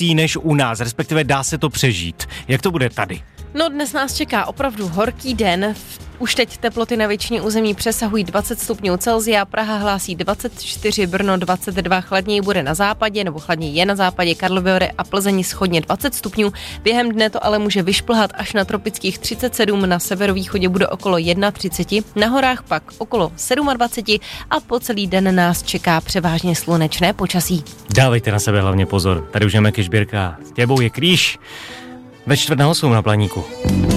než u nás, respektive dá se to přežít. Jak to bude tady? No dnes nás čeká opravdu horký den. Už teď teploty na většině území přesahují 20 stupňů Celsia, Praha hlásí 24, Brno 22, chladněji bude na západě, nebo chladněji je na západě, Karlovy a Plzeň shodně 20 stupňů. Během dne to ale může vyšplhat až na tropických 37, na severovýchodě bude okolo 31, na horách pak okolo 27 a po celý den nás čeká převážně slunečné počasí. Dávejte na sebe hlavně pozor, tady už jdeme ke Žbírka, s těbou je Kríž, ve 7:45 na Planíku.